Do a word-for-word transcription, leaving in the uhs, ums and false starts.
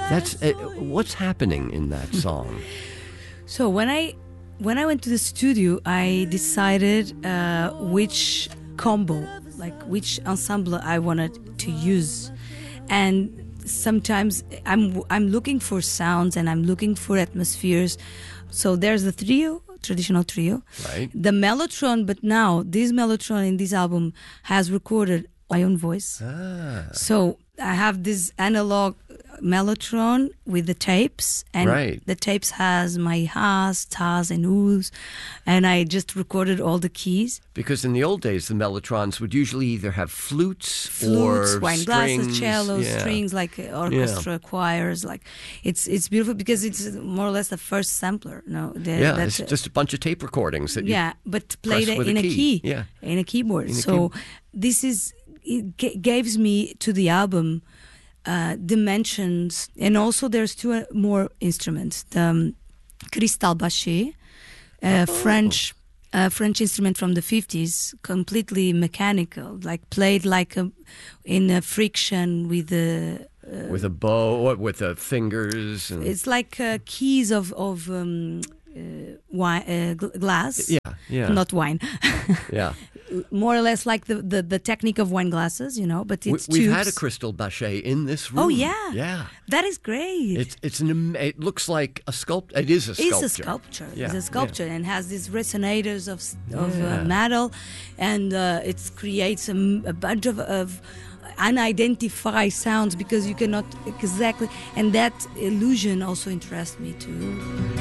That's uh, what's happening in that song. So when I when I went to the studio, I decided uh, which combo, like which ensemble I wanted to use, and sometimes I'm I'm looking for sounds and I'm looking for atmospheres. So there's the trio, traditional trio, Right. the mellotron. But now this mellotron in this album has recorded my own voice. Ah. So I have this analog mellotron with the tapes, and Right. the tapes has my has, tas, and oohs, and I just recorded all the keys. Because in the old days, the mellotrons would usually either have flutes, Flutes, or wine strings. glasses, cellos, Yeah. strings, like uh, orchestra, choirs. Like it's it's beautiful because it's more or less the first sampler. No, the, Yeah, that's, it's just a bunch of tape recordings that you yeah, but played press with in a a key. key, Yeah. in a keyboard. In a so keyboard. this is it g- gives me to the album uh, dimensions, and also there's two uh, more instruments: the um, cristal bachet, uh, Oh. French. Uh, French instrument from the fifties, completely mechanical, like played like a, in a friction with the. Uh, with a bow, with the fingers. And, it's like uh, keys of of um, uh, wine, uh, gl- glass. yeah, yeah, Not wine. yeah. More or less like the, the, the technique of wine glasses, you know, but We, it's we've tubes. had a crystal bachet in this room. Oh, yeah. yeah. That is great. It's it's an am- it looks like a sculpt. It is a It's sculpture. a sculpture. Yeah, It's a sculpture and has these resonators of s- of Yeah. uh, metal, and uh, it creates a, m- a bunch of, of unidentified sounds because you cannot exactly. And that illusion also interests me too.